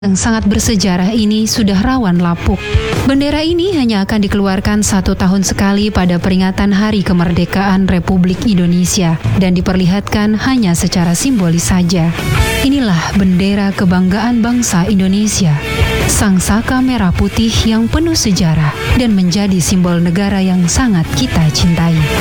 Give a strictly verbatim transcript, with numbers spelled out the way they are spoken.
Yang sangat bersejarah ini sudah rawan lapuk. Bendera ini hanya akan dikeluarkan satu tahun sekali pada peringatan Hari Kemerdekaan Republik Indonesia dan diperlihatkan hanya secara simbolis saja. Inilah bendera kebanggaan bangsa Indonesia, sang saka merah putih yang penuh sejarah dan menjadi simbol negara yang sangat kita cintai.